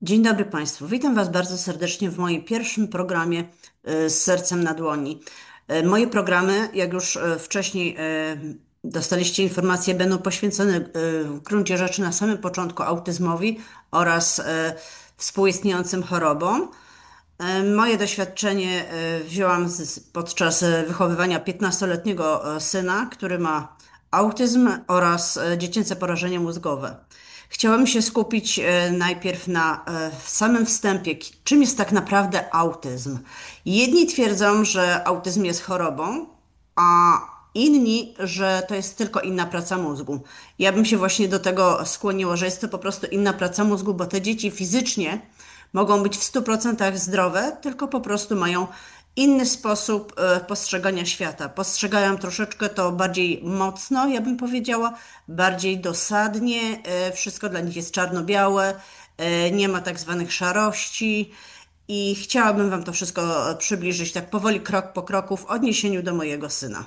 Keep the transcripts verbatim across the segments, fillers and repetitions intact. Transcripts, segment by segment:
Dzień dobry Państwu. Witam Was bardzo serdecznie w moim pierwszym programie e, z sercem na dłoni. E, Moje programy, jak już e, wcześniej e, dostaliście informacje, będą poświęcone e, w gruncie rzeczy na samym początku autyzmowi oraz e, współistniejącym chorobom. E, Moje doświadczenie e, wzięłam z, podczas e, wychowywania piętnastoletniego e, syna, który ma autyzm oraz e, dziecięce porażenie mózgowe. Chciałabym się skupić e, najpierw na e, samym wstępie, Ki- czym jest tak naprawdę autyzm. Jedni twierdzą, że autyzm jest chorobą, a inni, że to jest tylko inna praca mózgu. Ja bym się właśnie do tego skłoniła, że jest to po prostu inna praca mózgu, bo te dzieci fizycznie mogą być w stu procentach zdrowe, tylko po prostu mają inny sposób e, postrzegania świata. Postrzegają troszeczkę to bardziej mocno, ja bym powiedziała, bardziej dosadnie. e, Wszystko dla nich jest czarno-białe, e, nie ma tak zwanych szarości. I chciałabym Wam to wszystko e, przybliżyć tak powoli, krok po kroku, w odniesieniu do mojego syna.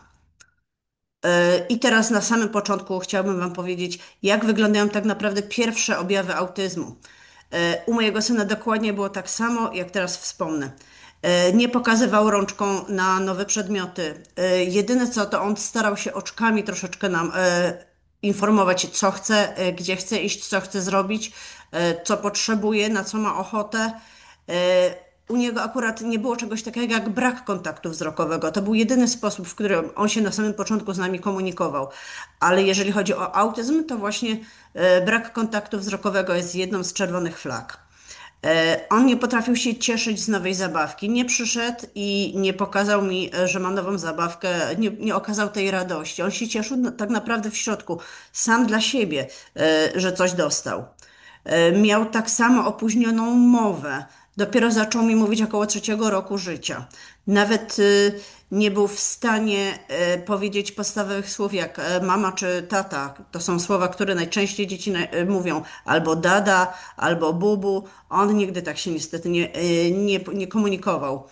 E, I teraz na samym początku chciałabym Wam powiedzieć, jak wyglądają tak naprawdę pierwsze objawy autyzmu. E, U mojego syna dokładnie było tak samo, jak teraz wspomnę. E, Nie pokazywał rączką na nowe przedmioty. E, Jedyne co, to on starał się oczkami troszeczkę nam e, informować, co chce, e, gdzie chce iść, co chce zrobić, e, co potrzebuje, na co ma ochotę. E, U niego akurat nie było czegoś takiego jak brak kontaktu wzrokowego. To był jedyny sposób, w którym on się na samym początku z nami komunikował. Ale jeżeli chodzi o autyzm, to właśnie e, brak kontaktu wzrokowego jest jedną z czerwonych flag. E, On nie potrafił się cieszyć z nowej zabawki. Nie przyszedł i nie pokazał mi, e, że ma nową zabawkę, nie, nie okazał tej radości. On się cieszył no, tak naprawdę w środku, sam dla siebie, e, że coś dostał. E, Miał tak samo opóźnioną mowę. Dopiero zaczął mi mówić około trzeciego roku życia. Nawet y, nie był w stanie e, powiedzieć podstawowych słów jak e, mama czy tata. To są słowa, które najczęściej dzieci na- e, mówią. Albo dada, albo bubu. On nigdy tak się niestety nie, e, nie, nie komunikował.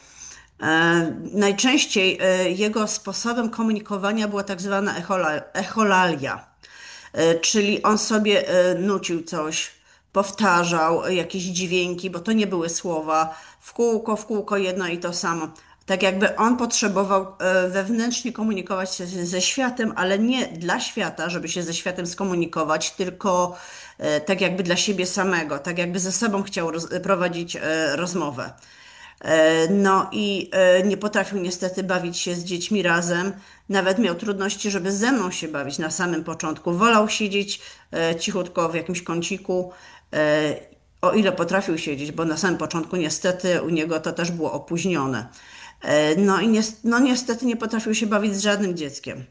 E, Najczęściej e, jego sposobem komunikowania była tak zwana echola- echolalia. E, Czyli on sobie e, nucił coś, powtarzał jakieś dźwięki, bo to nie były słowa, w kółko, w kółko jedno i to samo. Tak jakby on potrzebował e, wewnętrznie komunikować się ze światem, ale nie dla świata, żeby się ze światem skomunikować, tylko e, tak jakby dla siebie samego, tak jakby ze sobą chciał roz, prowadzić e, rozmowę. E, No i e, nie potrafił niestety bawić się z dziećmi razem. Nawet miał trudności, żeby ze mną się bawić na samym początku. Wolał siedzieć e, cichutko w jakimś kąciku, e, o ile potrafił siedzieć, bo na samym początku niestety u niego to też było opóźnione. E, No i nies- no niestety nie potrafił się bawić z żadnym dzieckiem.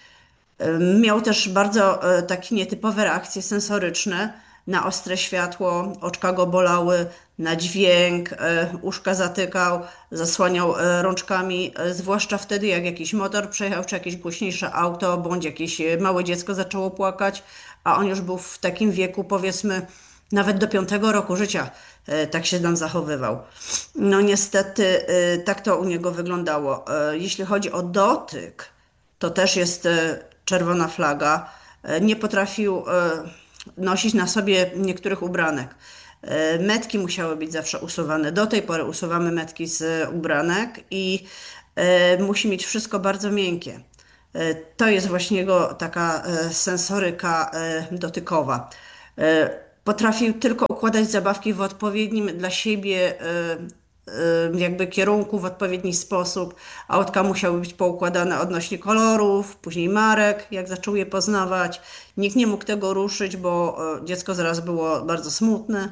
Miał też bardzo e, takie nietypowe reakcje sensoryczne na ostre światło, oczka go bolały, na dźwięk, e, uszka zatykał, zasłaniał e, rączkami, e, zwłaszcza wtedy, jak jakiś motor przejechał, czy jakieś głośniejsze auto, bądź jakieś e, małe dziecko zaczęło płakać, a on już był w takim wieku, powiedzmy, nawet do piątego roku życia, e, tak się nam zachowywał. No niestety, e, tak to u niego wyglądało. E, Jeśli chodzi o dotyk, to też jest e, czerwona flaga. E, Nie potrafił e, nosić na sobie niektórych ubranek. E, Metki musiały być zawsze usuwane. Do tej pory usuwamy metki z ubranek i e, musi mieć wszystko bardzo miękkie. E, To jest właśnie jego taka e, sensoryka e, dotykowa. E, Potrafił tylko układać zabawki w odpowiednim dla siebie e, e, jakby kierunku, w odpowiedni sposób. Autka musiały być poukładane odnośnie kolorów, później marek, jak zaczął je poznawać. Nikt nie mógł tego ruszyć, bo e, dziecko zaraz było bardzo smutne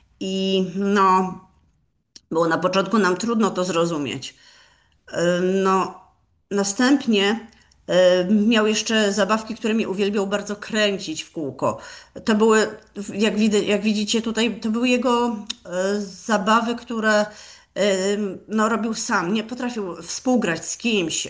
i no, było na początku nam trudno to zrozumieć. E, No, następnie e, miał jeszcze zabawki, którymi uwielbiał bardzo kręcić w kółko. To były, jak, widy, jak widzicie tutaj, to były jego e, zabawy, które e, no, robił sam. Nie potrafił współgrać z kimś. e,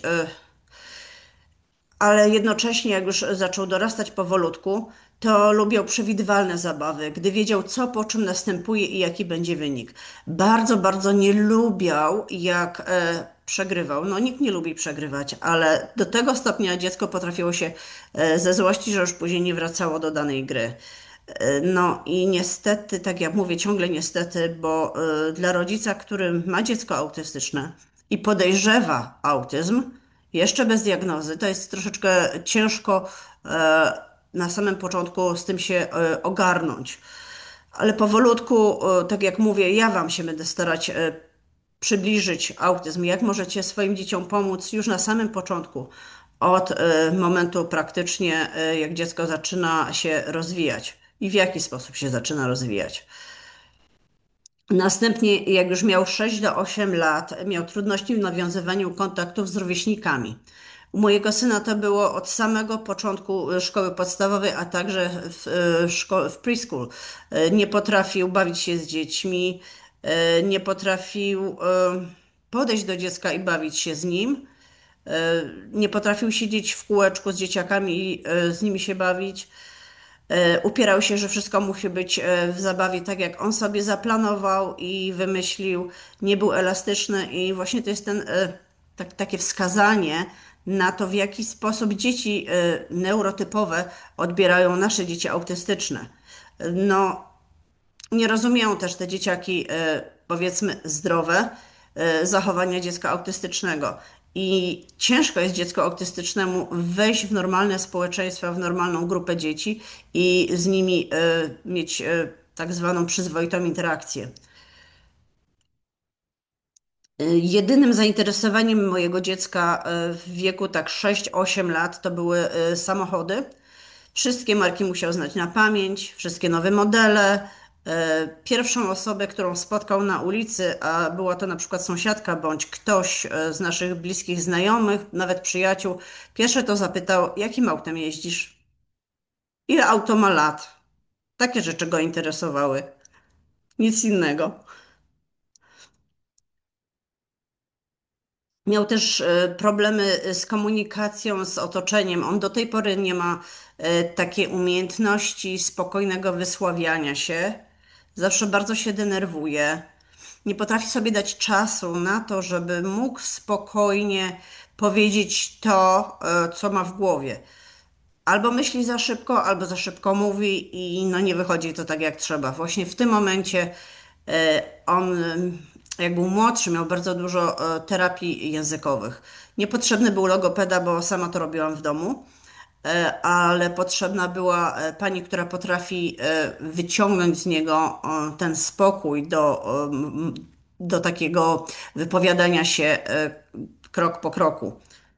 ale jednocześnie, jak już zaczął dorastać powolutku, to lubiał przewidywalne zabawy, gdy wiedział, co po czym następuje i jaki będzie wynik. Bardzo, bardzo nie lubiał, jak e, przegrywał. No, nikt nie lubi przegrywać, ale do tego stopnia dziecko potrafiło się e, ze złości, że już później nie wracało do danej gry. No i niestety, tak jak mówię, ciągle niestety, bo y, dla rodzica, który ma dziecko autystyczne i podejrzewa autyzm, jeszcze bez diagnozy, to jest troszeczkę ciężko e, na samym początku z tym się e, ogarnąć. Ale powolutku, e, tak jak mówię, ja Wam się będę starać e, przybliżyć autyzm, jak możecie swoim dzieciom pomóc już na samym początku, od e, momentu praktycznie, e, jak dziecko zaczyna się rozwijać i w jaki sposób się zaczyna rozwijać. Następnie, jak już miał sześć do ośmiu lat, miał trudności w nawiązywaniu kontaktów z rówieśnikami. U mojego syna to było od samego początku szkoły podstawowej, a także w, e, szko- w preschool. E, Nie potrafił bawić się z dziećmi, e, nie potrafił e, podejść do dziecka i bawić się z nim. E, Nie potrafił siedzieć w kółeczku z dzieciakami i e, z nimi się bawić. E, Upierał się, że wszystko musi być e, w zabawie tak, jak on sobie zaplanował i wymyślił. Nie był elastyczny i właśnie to jest ten, e, tak, takie wskazanie na to, w jaki sposób dzieci e, neurotypowe odbierają nasze dzieci autystyczne. No, nie rozumieją też te dzieciaki, e, powiedzmy, zdrowe, e, zachowania dziecka autystycznego. I ciężko jest dziecku autystycznemu wejść w normalne społeczeństwo, w normalną grupę dzieci i z nimi e, mieć e, tak zwaną przyzwoitą interakcję. E, Jedynym zainteresowaniem mojego dziecka e, w wieku tak sześć osiem lat to były e, samochody. Wszystkie marki musiał znać na pamięć, wszystkie nowe modele. E, Pierwszą osobę, którą spotkał na ulicy, a była to na przykład sąsiadka bądź ktoś e, z naszych bliskich znajomych, nawet przyjaciół, pierwsze to zapytał, jakim autem jeździsz? Ile auto ma lat? Takie rzeczy go interesowały. Nic innego. Miał też e, problemy z komunikacją z otoczeniem. On do tej pory nie ma e, takiej umiejętności spokojnego wysławiania się. Zawsze bardzo się denerwuje. Nie potrafi sobie dać czasu na to, żeby mógł spokojnie powiedzieć to, e, co ma w głowie. Albo myśli za szybko, albo za szybko mówi i no nie wychodzi to tak jak trzeba. Właśnie w tym momencie e, on, e, jak był młodszy, miał bardzo dużo e, terapii językowych. Niepotrzebny był logopeda, bo sama to robiłam w domu, e, ale potrzebna była e, pani, która potrafi e, wyciągnąć z niego e, ten spokój do, e, m, do takiego wypowiadania się e, krok po kroku.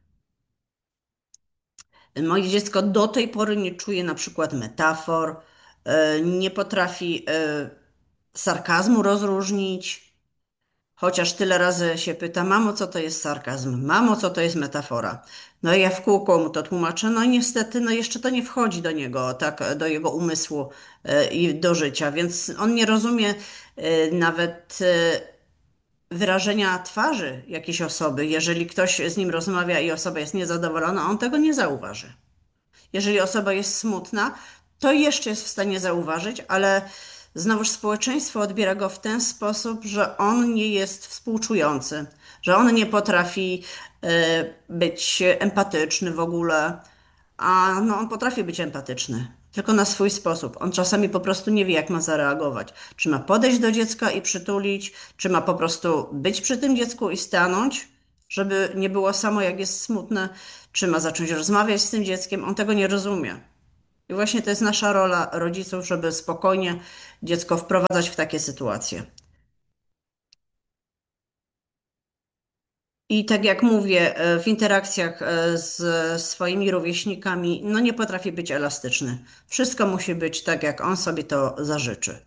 Moje dziecko do tej pory nie czuje na przykład metafor, e, nie potrafi e, sarkazmu rozróżnić, chociaż tyle razy się pyta, mamo, co to jest sarkazm? Mamo, co to jest metafora? No i ja w kółko mu to tłumaczę, no i niestety, no jeszcze to nie wchodzi do niego, tak, do jego umysłu e, i do życia, więc on nie rozumie e, nawet e, wyrażenia twarzy jakiejś osoby. Jeżeli ktoś z nim rozmawia i osoba jest niezadowolona, on tego nie zauważy. Jeżeli osoba jest smutna, to jeszcze jest w stanie zauważyć, ale znowuż społeczeństwo odbiera go w ten sposób, że on nie jest współczujący, że on nie potrafi e, być empatyczny w ogóle, a no, on potrafi być empatyczny, tylko na swój sposób. On czasami po prostu nie wie, jak ma zareagować. Czy ma podejść do dziecka i przytulić, czy ma po prostu być przy tym dziecku i stanąć, żeby nie było samo, jak jest smutne, czy ma zacząć rozmawiać z tym dzieckiem. On tego nie rozumie. I właśnie to jest nasza rola rodziców, żeby spokojnie dziecko wprowadzać w takie sytuacje. I tak jak mówię, e, w interakcjach e, z swoimi rówieśnikami, no nie potrafi być elastyczny. Wszystko musi być tak, jak on sobie to zażyczy.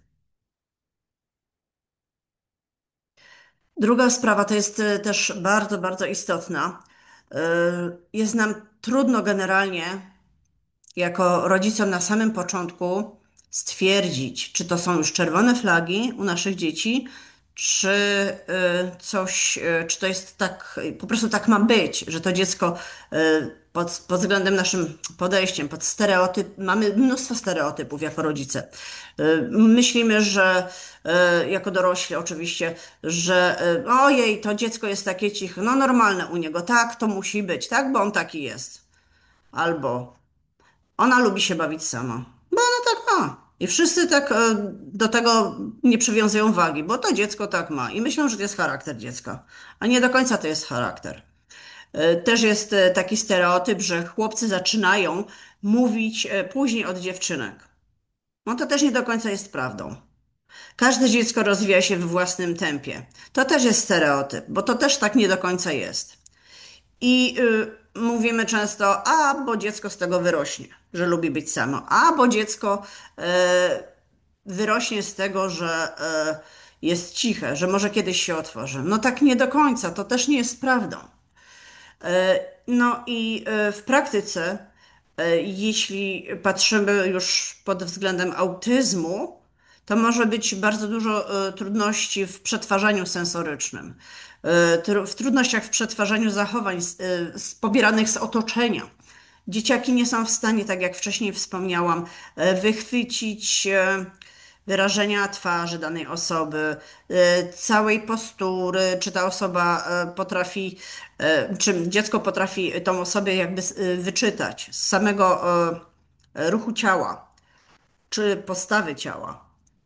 Druga sprawa to jest e, też bardzo, bardzo istotna. E, Jest nam trudno generalnie jako rodzicom na samym początku stwierdzić, czy to są już czerwone flagi u naszych dzieci, czy y, coś, y, czy to jest tak, po prostu tak ma być, że to dziecko y, pod, pod względem naszym podejściem, pod stereotyp, mamy mnóstwo stereotypów jako rodzice. Y, Myślimy, że y, jako dorośli oczywiście, że y, ojej, to dziecko jest takie ciche, no normalne u niego, tak, to musi być, tak, bo on taki jest. Albo ona lubi się bawić sama. Bo ona tak ma. I wszyscy tak e, do tego nie przywiązują wagi, bo to dziecko tak ma. I myślą, że to jest charakter dziecka. A nie do końca to jest charakter. E, Też jest e, taki stereotyp, że chłopcy zaczynają mówić e, później od dziewczynek. No to też nie do końca jest prawdą. Każde dziecko rozwija się w własnym tempie. To też jest stereotyp, bo to też tak nie do końca jest. I y, mówimy często, a bo dziecko z tego wyrośnie, że lubi być samo, a bo dziecko y, wyrośnie z tego, że y, jest ciche, że może kiedyś się otworzy. No tak nie do końca, to też nie jest prawdą. E, No i e, w praktyce, e, jeśli patrzymy już pod względem autyzmu, to może być bardzo dużo e, trudności w przetwarzaniu sensorycznym, e, tru- w trudnościach w przetwarzaniu zachowań z- e, z- pobieranych z otoczenia. Dzieciaki nie są w stanie, tak jak wcześniej wspomniałam, e, wychwycić e, wyrażenia twarzy danej osoby, e, całej postury, czy ta osoba e, potrafi, e, czy dziecko potrafi tą osobę jakby e, wyczytać z samego e, ruchu ciała, czy postawy ciała.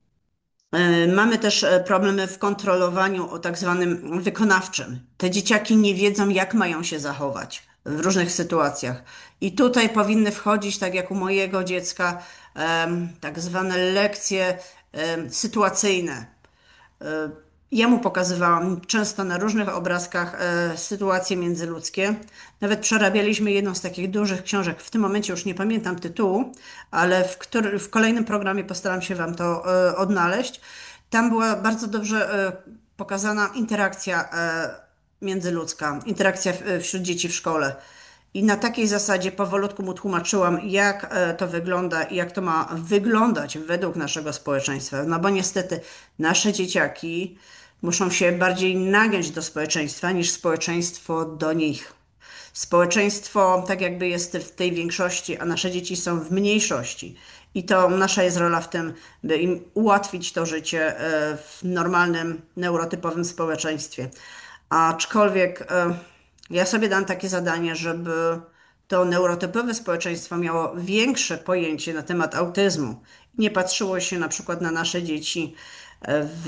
E, Mamy też e, problemy w kontrolowaniu o tak zwanym wykonawczym. Te dzieciaki nie wiedzą, jak mają się zachować w różnych sytuacjach. I tutaj powinny wchodzić, tak jak u mojego dziecka, em, tak zwane lekcje em, sytuacyjne. E, Ja mu pokazywałam często na różnych obrazkach e, sytuacje międzyludzkie. Nawet przerabialiśmy jedną z takich dużych książek. W tym momencie już nie pamiętam tytułu, ale w, który, w kolejnym programie postaram się Wam to e, odnaleźć. Tam była bardzo dobrze e, pokazana interakcja e, międzyludzka, interakcja w, wśród dzieci w szkole. I na takiej zasadzie powolutku mu tłumaczyłam, jak e, to wygląda i jak to ma wyglądać według naszego społeczeństwa. No bo niestety nasze dzieciaki muszą się bardziej nagiąć do społeczeństwa niż społeczeństwo do nich. Społeczeństwo tak jakby jest w tej większości, a nasze dzieci są w mniejszości. I to nasza jest rola w tym, by im ułatwić to życie e, w normalnym, neurotypowym społeczeństwie. Aczkolwiek e, ja sobie dam takie zadanie, żeby to neurotypowe społeczeństwo miało większe pojęcie na temat autyzmu. Nie patrzyło się na przykład na nasze dzieci e, w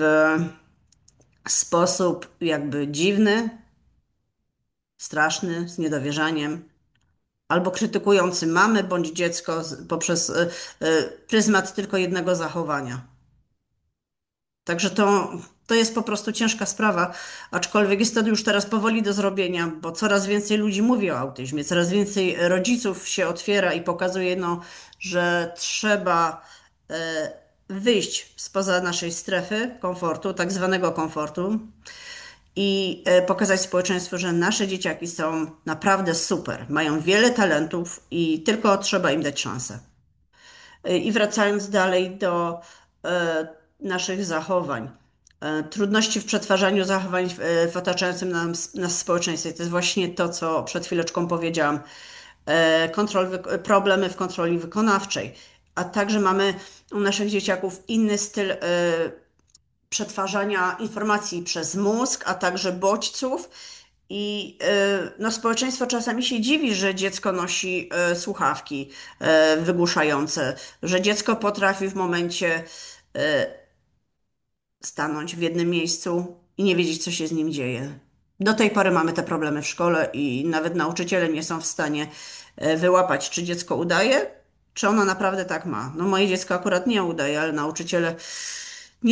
sposób jakby dziwny, straszny, z niedowierzaniem, albo krytykujący mamy bądź dziecko z- poprzez e, e, pryzmat tylko jednego zachowania. Także to, to jest po prostu ciężka sprawa, aczkolwiek jest to już teraz powoli do zrobienia, bo coraz więcej ludzi mówi o autyzmie, coraz więcej rodziców się otwiera i pokazuje, no, że trzeba e, wyjść spoza naszej strefy komfortu, tak zwanego komfortu, i e, pokazać społeczeństwu, że nasze dzieciaki są naprawdę super, mają wiele talentów i tylko trzeba im dać szansę. I wracając dalej do e, naszych zachowań. E, trudności w przetwarzaniu zachowań w, e, w otaczającym nas, nas społeczeństwie. To jest właśnie to, co przed chwileczką powiedziałam. E, kontrol, wyk- problemy w kontroli wykonawczej. A także mamy u naszych dzieciaków inny styl e, przetwarzania informacji przez mózg, a także bodźców. I y, no, społeczeństwo czasami się dziwi, że dziecko nosi y, słuchawki y, wygłuszające, że dziecko potrafi w momencie y, stanąć w jednym miejscu i nie wiedzieć, co się z nim dzieje. Do tej pory mamy te problemy w szkole i nawet nauczyciele nie są w stanie y, wyłapać, czy dziecko udaje, czy ono naprawdę tak ma. No moje dziecko akurat nie udaje, ale nauczyciele